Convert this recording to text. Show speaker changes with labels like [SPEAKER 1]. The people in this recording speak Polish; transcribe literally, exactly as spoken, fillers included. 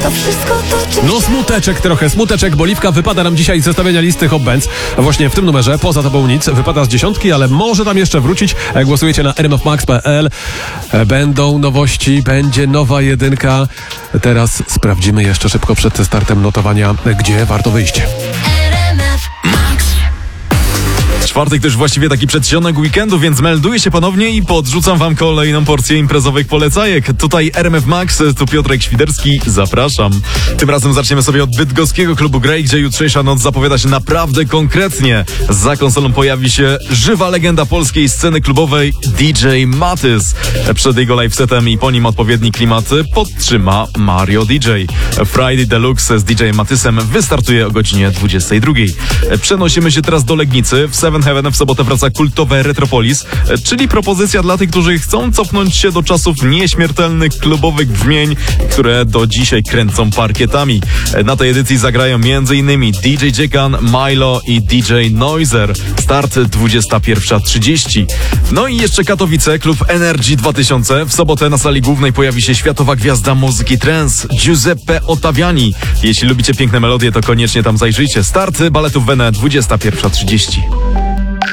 [SPEAKER 1] To wszystko to czym
[SPEAKER 2] No smuteczek trochę, smuteczek, bo Liwka wypada nam dzisiaj z zestawienia listy Hot Bands. A właśnie w tym numerze, poza tobą nic, wypada z dziesiątki, ale może tam jeszcze wrócić. Głosujecie na r m f max kropka p l. Będą nowości, będzie nowa jedynka. Teraz sprawdzimy jeszcze szybko przed startem notowania, gdzie warto wyjść.
[SPEAKER 3] Czwartek też właściwie taki przedsionek weekendu, więc melduję się ponownie i podrzucam wam kolejną porcję imprezowych polecajek. Tutaj R M F Max, tu Piotrek Świderski, zapraszam. Tym razem zaczniemy sobie od bydgoskiego klubu Grey, gdzie jutrzejsza noc zapowiada się naprawdę konkretnie. Za konsolą pojawi się żywa legenda polskiej sceny klubowej D J Matys. Przed jego live setem i po nim odpowiedni klimat podtrzyma Mario D J. Friday Deluxe z D J Matysem wystartuje o godzinie dwudziestej drugiej. Przenosimy się teraz do Legnicy. W Seven Heaven w sobotę wraca kultowe Retropolis, czyli propozycja dla tych, którzy chcą cofnąć się do czasów nieśmiertelnych klubowych brzmień, które do dzisiaj kręcą parkietami. Na tej edycji zagrają m.in. D J Dziekan, Milo i D J Noiser. Start dwudziesta pierwsza trzydzieści. No i jeszcze Katowice, klub Energy dwa tysiące. W sobotę na sali głównej pojawi się światowa gwiazda muzyki trance Giuseppe Ottaviani. Jeśli lubicie piękne melodie, to koniecznie tam zajrzyjcie. Start baletu w Wene dwudziesta pierwsza trzydzieści.